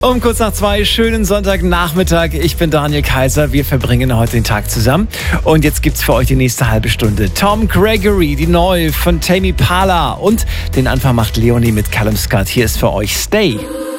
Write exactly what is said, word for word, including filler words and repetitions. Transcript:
Um kurz nach zwei, schönen Sonntagnachmittag. Ich bin Daniel Kaiser. Wir verbringen heute den Tag zusammen. Und jetzt gibt's für euch die nächste halbe Stunde Tom Gregory, die Neu von Tame Impala. Und den Anfang macht Leonie mit Callum Scott. Hier ist für euch Stay.